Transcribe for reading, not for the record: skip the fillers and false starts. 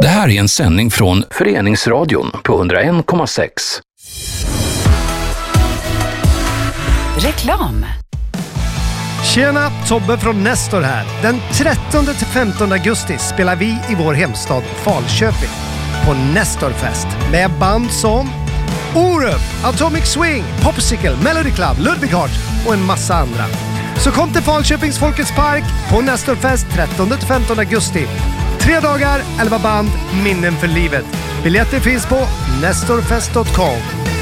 Det här är en sändning från Föreningsradion på 101,6. Reklam. Tjena, Tobbe från Nestor här. Den 13-15 augusti spelar vi i vår hemstad Falköping på Nestorfest med band som Orup, Atomic Swing, Popsicle, Melody Club, Ludwig Hart och en massa andra. Så kom till Falköpings Folkets Park på Nestorfest 13-15 augusti. 3 dagar, 11 band, minnen för livet. Biljetter finns på nestorfest.com.